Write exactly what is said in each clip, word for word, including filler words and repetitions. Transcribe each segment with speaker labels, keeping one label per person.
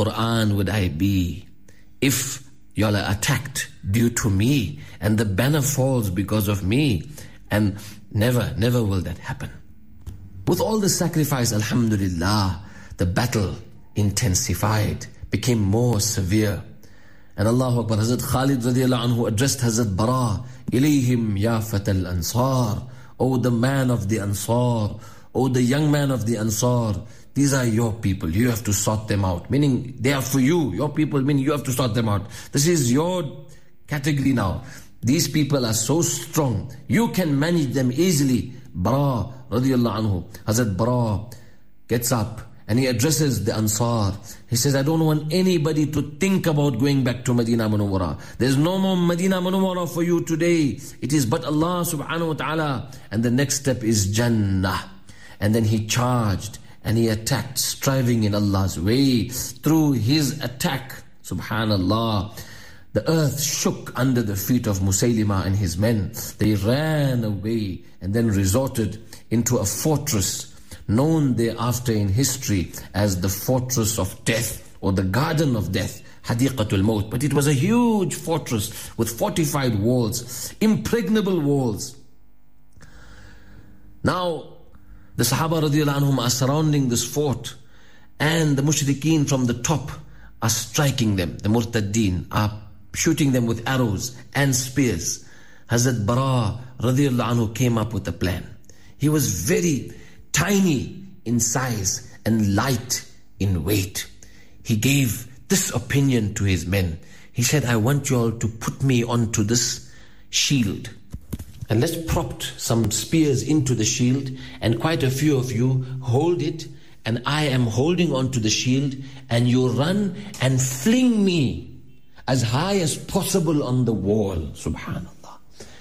Speaker 1: Qur'an would I be if y'all are attacked due to me and the banner falls because of me? And never, never will that happen. With all the sacrifice, alhamdulillah, the battle intensified, became more severe. And Allahu Akbar, Hazrat Khalid radiallahu anhu addressed Hazrat Bara, Ilayhim ya fatal ansar, O the man of the Ansar, O the young man of the Ansar, these are your people, you have to sort them out. Meaning, they are for you, your people, meaning you have to sort them out. This is your category now. These people are so strong, you can manage them easily. Bara radiallahu anhu, Hazrat Bara gets up and he addresses the Ansar. He says, I don't want anybody to think about going back to Medina Munawwara. There's no more Medina Munawwara for you today. It is but Allah subhanahu wa ta'ala. And the next step is Jannah. And then he charged and he attacked, striving in Allah's way. Through his attack, subhanallah, the earth shook under the feet of Musaylima and his men. They ran away and then resorted into a fortress known thereafter in history as the Fortress of Death or the Garden of Death, Hadiqatul Maut. But it was a huge fortress with fortified walls, impregnable walls. Now, the Sahaba radiallahu anhum are surrounding this fort, and the mushrikeen from the top are striking them. The murtaddeen are shooting them with arrows and spears. Hazrat Bara radiallahu anhu came up with a plan. He was very tiny in size and light in weight. He gave this opinion to his men. He said, I want you all to put me onto this shield. And let's prop some spears into the shield, and quite a few of you hold it, and I am holding onto the shield, and you run and fling me as high as possible on the wall. Subhanallah.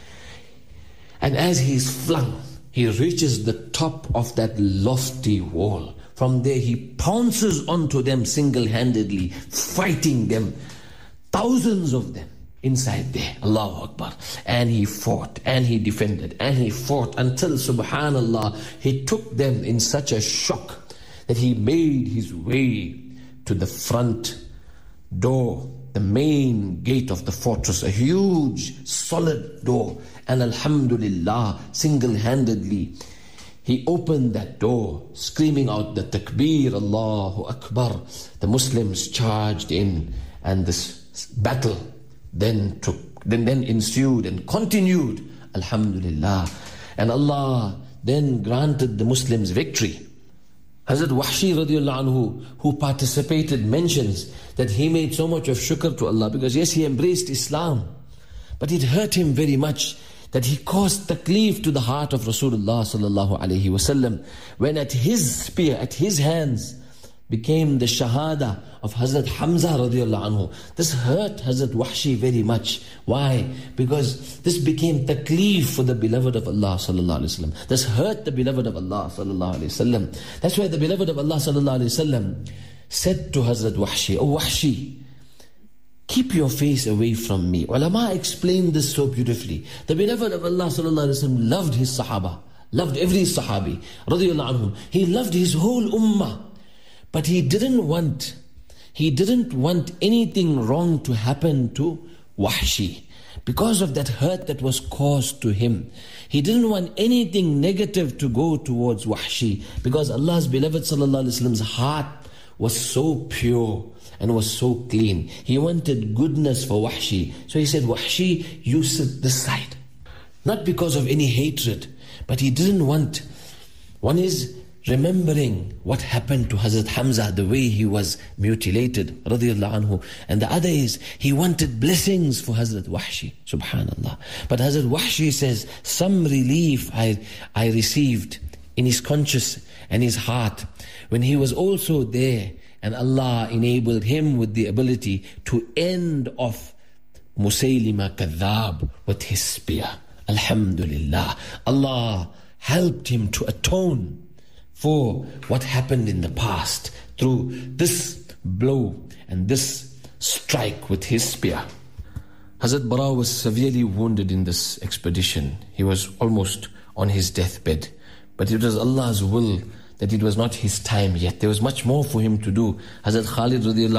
Speaker 1: And as he is flung, he reaches the top of that lofty wall. From there he pounces onto them single-handedly, fighting them, thousands of them inside there. Allahu Akbar. And he fought, and he defended, and he fought until, subhanallah, he took them in such a shock that he made his way to the front door, the main gate of the fortress, a huge, solid door. And alhamdulillah, single-handedly, he opened that door, screaming out the takbir, Allahu Akbar. The Muslims charged in, and this battle then took, then, then ensued and continued, alhamdulillah. And Allah then granted the Muslims victory. Hazrat Wahshi radiallahu anhu, who participated, mentions that he made so much of shukr to Allah, because yes, he embraced Islam, but it hurt him very much that he caused taklif to the heart of Rasulullah sallallahu alaihi wasallam, when at his spear, at his hands, became the shahada of Hazrat Hamza radiallahu anhu. This hurt Hazrat Wahshi very much. Why? Because this became taklif for the beloved of Allah sallallahu alaihi wasallam. This hurt the beloved of Allah sallallahu alaihi wasallam. That's why the beloved of Allah sallallahu alaihi wasallam said to Hazrat Wahshi, "Oh Wahshi, keep your face away from me." Ulama explained this so beautifully. The beloved of Allah sallallahu alaihi wasallam loved his sahaba, loved every sahabi radiallahu anhum. He loved his whole ummah. But he didn't want, he didn't want anything wrong to happen to Wahshi. Because of that hurt that was caused to him, he didn't want anything negative to go towards Wahshi. Because Allah's beloved sallallahu alaihi wasallam's heart was so pure and was so clean. He wanted goodness for Wahshi. So he said, Wahshi, you sit this side. Not because of any hatred, but he didn't want. One is remembering what happened to Hazrat Hamza, the way he was mutilated, radiallahu anhu. And the other is, he wanted blessings for Hazrat Wahshi, subhanallah. But Hazrat Wahshi says, some relief I, I received in his conscience and his heart when he was also there, and Allah enabled him with the ability to end off Musaylima Kadhab with his spear. Alhamdulillah. Allah helped him to atone for what happened in the past through this blow and this strike with his spear. Hazrat Bara was severely wounded in this expedition. He was almost on his deathbed. But it was Allah's will that it was not his time yet. There was much more for him to do. Hazrat Khalid radiallahu